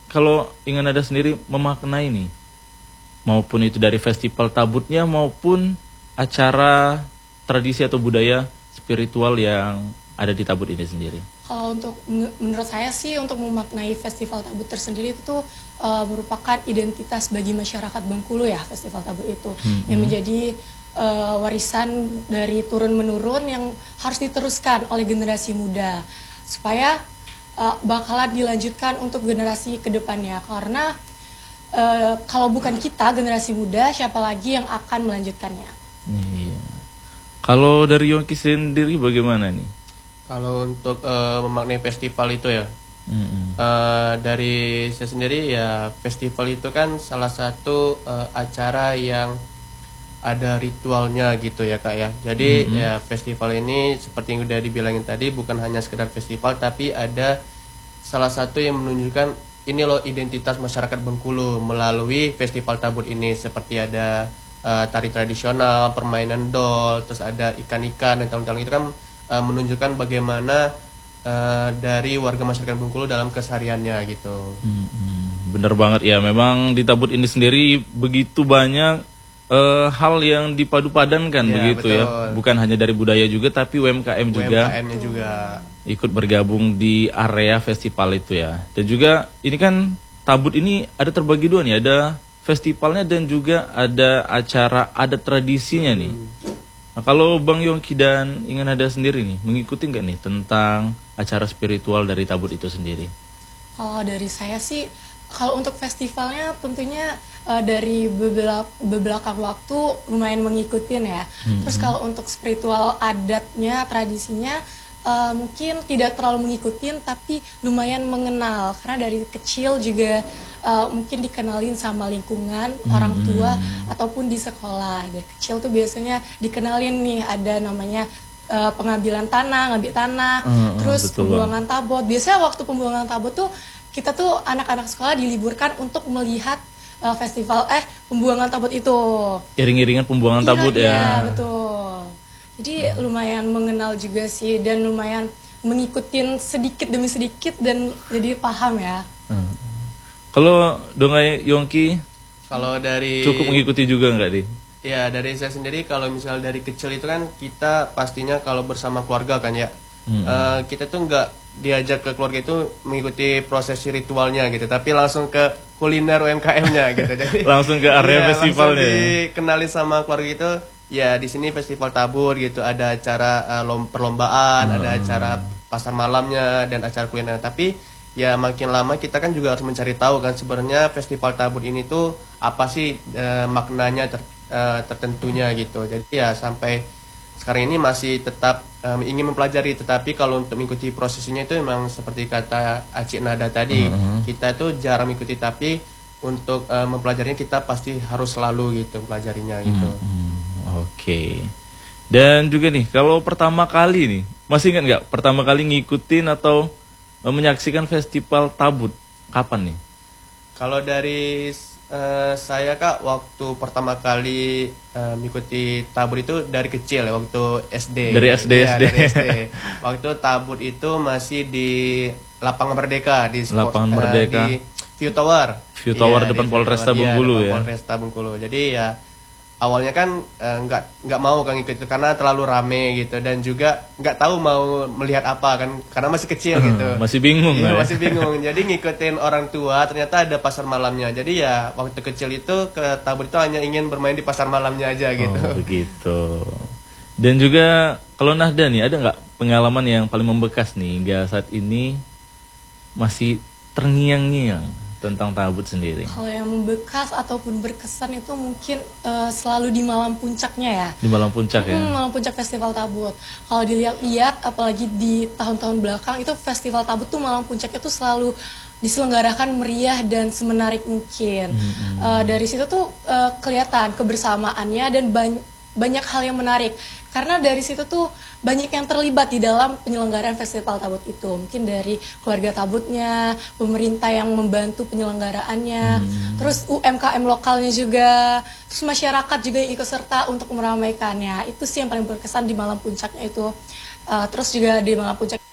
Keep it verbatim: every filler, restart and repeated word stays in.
kalau ingin ada sendiri memaknai nih, maupun itu dari festival tabutnya maupun acara tradisi atau budaya spiritual yang ada di Tabut ini sendiri. Kalau untuk menurut saya sih untuk memaknai festival Tabut tersendiri itu tuh uh, merupakan identitas bagi masyarakat Bengkulu ya, festival Tabut itu hmm. yang menjadi uh, warisan dari turun menurun yang harus diteruskan oleh generasi muda supaya uh, bakalan dilanjutkan untuk generasi kedepannya, karena uh, kalau bukan kita generasi muda, siapa lagi yang akan melanjutkannya? Iya. Kalau dari Yongki sendiri bagaimana nih? Kalau untuk uh, memaknai festival itu ya, mm-hmm. uh, dari saya sendiri ya, festival itu kan salah satu uh, acara yang ada ritualnya gitu ya Kak ya. Jadi mm-hmm. ya festival ini seperti yang udah dibilangin tadi, bukan hanya sekedar festival, tapi ada salah satu yang menunjukkan ini loh identitas masyarakat Bengkulu melalui festival Tabut ini, seperti ada uh, tari tradisional, permainan dol, terus ada ikan-ikan dan talung-talung itu kan Uh, menunjukkan bagaimana uh, dari warga masyarakat Bengkulu dalam kesehariannya gitu. Hmm, bener banget ya, memang di Tabut ini sendiri begitu banyak uh, hal yang dipadu-padankan ya, begitu betul. Ya, bukan hanya dari budaya juga tapi U M K M juga, U M K M-nya juga ikut bergabung di area festival itu ya. Dan juga ini kan Tabut ini ada terbagi dua nih, ada festivalnya dan juga ada acara adat tradisinya nih. Hmm. Nah, kalau Bang Yongki dan Ingan Nada sendiri nih, mengikuti nggak nih tentang acara spiritual dari Tabut itu sendiri? Kalau dari saya sih, kalau untuk festivalnya tentunya uh, dari beberapa belakang waktu lumayan mengikutin ya. Hmm. Terus kalau untuk spiritual adatnya, tradisinya, uh, mungkin tidak terlalu mengikutin, tapi lumayan mengenal. Karena dari kecil juga Uh, mungkin dikenalin sama lingkungan, hmm. orang tua, ataupun di sekolah. Dari kecil tuh biasanya dikenalin nih ada namanya uh, pengambilan tanah, ngambil tanah, hmm, terus pembuangan bang. tabot. Biasanya waktu pembuangan tabot tuh kita tuh anak-anak sekolah diliburkan untuk melihat uh, festival eh pembuangan tabot itu. Iring-iringan pembuangan iya, tabot ya. Iya, betul. Jadi hmm. lumayan mengenal juga sih dan lumayan mengikutin sedikit demi sedikit dan jadi paham ya. Hmm. Kalau Dongai Yongki, kalau dari cukup mengikuti juga nggak di? Ya dari saya sendiri kalau misal dari kecil itu kan kita pastinya kalau bersama keluarga kan ya, hmm. uh, kita tuh nggak diajak ke keluarga itu mengikuti prosesi ritualnya gitu, tapi langsung ke kuliner U M K M-nya gitu. Jadi langsung ke area ya, festivalnya. Langsung dikenalin sama keluarga itu. Ya di sini festival Tabut gitu, ada acara uh, perlombaan, hmm. ada acara pasar malamnya dan acara kuliner. Tapi ya makin lama kita kan juga harus mencari tahu kan sebenarnya festival Tabut ini tuh apa sih e, maknanya ter, e, tertentunya gitu. Jadi ya sampai sekarang ini masih tetap e, ingin mempelajari, tetapi kalau untuk mengikuti prosesinya itu memang seperti kata Acik Nada tadi, mm-hmm. kita tuh jarang mengikuti, tapi untuk e, mempelajarinya kita pasti harus selalu gitu pelajarinya gitu. Mm-hmm. Oke. Okay. Dan juga nih kalau pertama kali nih, masih ingat nggak pertama kali ngikutin atau menyaksikan festival Tabut kapan nih? Kalau dari uh, saya Kak, waktu pertama kali uh, mengikuti Tabut itu dari kecil ya, waktu S D. Dari S D ya, S D. Dari S D. Waktu Tabut itu masih di Lapangan Merdeka di Lapangan uh, Merdeka di View Tower. View Tower ya, depan Polresta Bengkulu ya. Polresta Bengkulu. Jadi ya awalnya kan uh, nggak nggak mau kan ikut itu karena terlalu rame gitu, dan juga nggak tahu mau melihat apa kan karena masih kecil gitu. Masih bingung iya, ya? Masih bingung. Jadi ngikutin orang tua, ternyata ada pasar malamnya. Jadi ya waktu kecil itu ke Tabut itu hanya ingin bermain di pasar malamnya aja gitu. Oh, begitu. Dan juga kalau Nahda nih, ada nggak pengalaman yang paling membekas nih hingga saat ini masih terngiang-ngiang tentang Tabut sendiri? Kalau yang membekas ataupun berkesan itu mungkin uh, selalu di malam puncaknya ya. Di malam puncak ya? Hmm, malam puncak festival Tabut. Kalau dilihat-lihat, apalagi di tahun-tahun belakang, itu festival Tabut tuh malam puncaknya tuh selalu diselenggarakan meriah dan semenarik mungkin. Hmm. Uh, dari situ tuh uh, kelihatan kebersamaannya dan banyak banyak hal yang menarik. Karena dari situ tuh banyak yang terlibat di dalam penyelenggaraan festival Tabut itu. Mungkin dari keluarga Tabutnya, pemerintah yang membantu penyelenggaraannya, hmm. terus U M K M lokalnya juga, terus masyarakat juga yang ikut serta untuk meramaikannya. Itu sih yang paling berkesan di malam puncaknya itu. Uh, terus juga di malam puncak